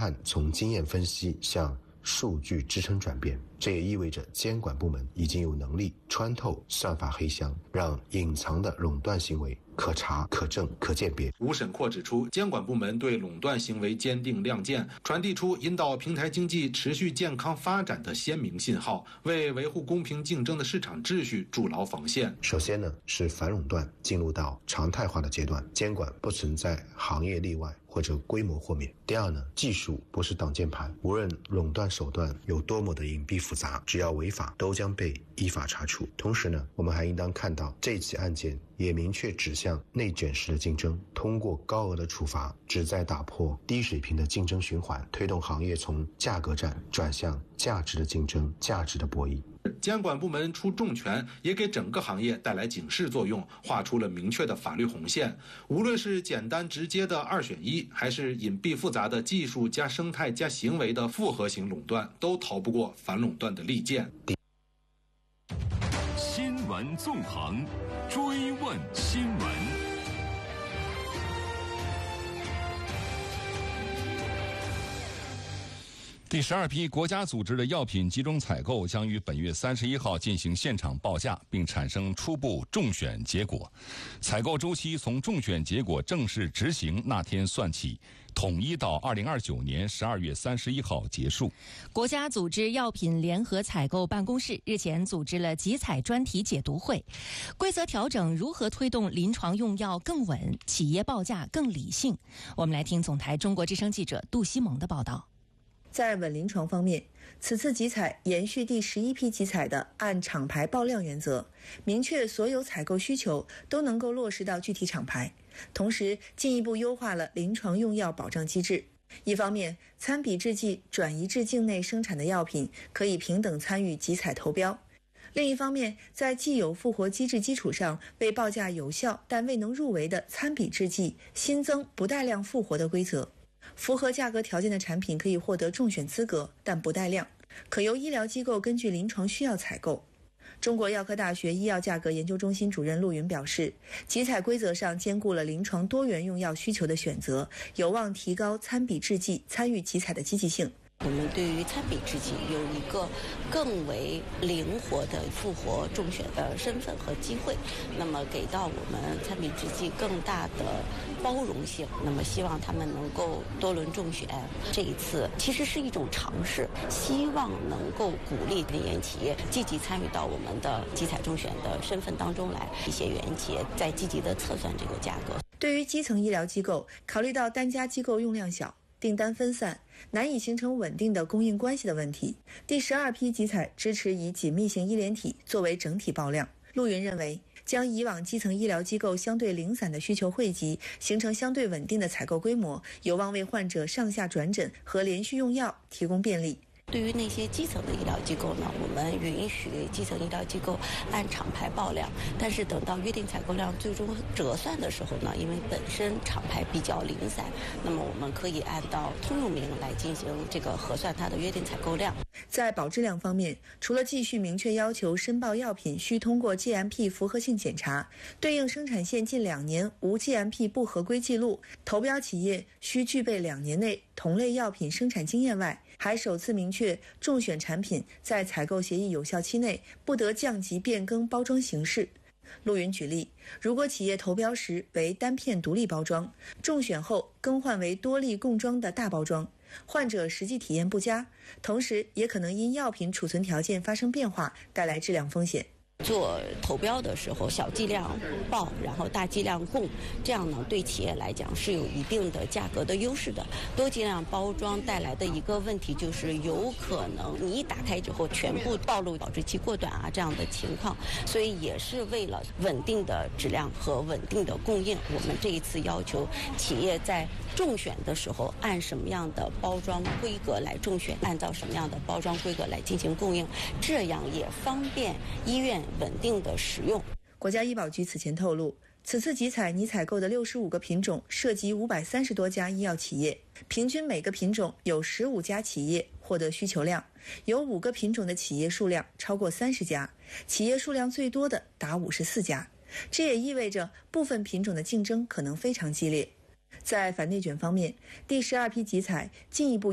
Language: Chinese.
判从经验分析向数据支撑转变，这也意味着监管部门已经有能力穿透算法黑箱，让隐藏的垄断行为可查、可证、可鉴别。 吴审阔指出，监管部门对垄断行为坚定亮剑，传递出引导平台经济持续健康发展的鲜明信号，为维护公平竞争的市场秩序筑牢防线。 首先呢，是反垄断进入到常态化的阶段，监管不存在行业例外或者规模豁免。第二呢，技术不是挡箭牌，无论垄断手段有多么的隐蔽复杂，只要违法都将被依法查处。同时呢，我们还应当看到这起案件也明确指向内卷式的竞争，通过高额的处罚旨在打破低水平的竞争循环，推动行业从价格战转向价值的竞争、价值的博弈。 监管部门出重拳，也给整个行业带来警示作用，画出了明确的法律红线。无论是简单直接的2选1，还是隐蔽复杂的技术加生态加行为的复合型垄断，都逃不过反垄断的利剑。 新闻纵横，追问新闻。第12批国家组织的药品集中采购将于本月31号进行现场报价，并产生初步中选结果。采购周期从中选结果正式执行那天算起，统一到2029年12月31号结束。 国家组织药品联合采购办公室日前组织了集采专题解读会，规则调整如何推动临床用药更稳，企业报价更理性。我们来听总台中国之声记者杜西蒙的报道。 在稳临床方面，此次集采延续第11批集采的按厂牌报量原则，明确所有采购需求都能够落实到具体厂牌，同时进一步优化了临床用药保障机制。一方面，参比制剂转移至境内生产的药品可以平等参与集采投标；另一方面，在既有复活机制基础上，为报价有效但未能入围的参比制剂新增不带量复活的规则。符合价格条件的产品可以获得中选资格，但不带量，可由医疗机构根据临床需要采购。中国药科大学医药价格研究中心主任陆云表示，集采规则上兼顾了临床多元用药需求的选择，有望提高参比制剂参与集采的积极性。 我们对于参比制剂有一个更为灵活的复活中选的身份和机会，那么给到我们参比制剂更大的包容性，那么希望他们能够多轮中选。这一次其实是一种尝试，希望能够鼓励原研企业积极参与到我们的集采中选的身份当中来，一些原研企业在积极的测算这个价格。 对于基层医疗机构，考虑到单家机构用量小，订单分散，难以形成稳定的供应关系的问题，第12批集采支持以紧密型医联体作为整体报量。陆云认为，将以往基层医疗机构相对零散的需求汇集，形成相对稳定的采购规模，有望为患者上下转诊和连续用药提供便利。 对于那些基层的医疗机构呢，我们允许基层医疗机构按厂牌报量，但是等到约定采购量最终折算的时候呢，因为本身厂牌比较零散，那么我们可以按照通用名来进行这个核算它的约定采购量。 在保质量方面，除了继续明确要求申报药品需通过 GMP 符合性检查，对应生产线近2年无 GMP 不合规记录，投标企业需具备2年内同类药品生产经验外，还首次明确中选产品在采购协议有效期内不得降级变更包装形式。陆云举例，如果企业投标时为单片独立包装，中选后更换为多粒共装的大包装，患者实际体验不佳，同时也可能因药品储存条件发生变化，带来质量风险。 做投标的时候，小剂量报，然后大剂量供，这样呢对企业来讲是有一定的价格的优势的。多剂量包装带来的一个问题就是有可能你一打开之后全部暴露保质期过短啊这样的情况，所以也是为了稳定的质量和稳定的供应，我们这一次要求企业在中选的时候按什么样的包装规格来中选，按照什么样的包装规格来进行供应，这样也方便医院稳定的使用。 国家医保局此前透露，此次集采拟采购的65个品种涉及530多家医药企业，平均每个品种有15家企业获得需求量，有5个品种的企业数量超过30家，企业数量最多的达54家。这也意味着部分品种的竞争可能非常激烈。在反内卷方面，第12批集采进一步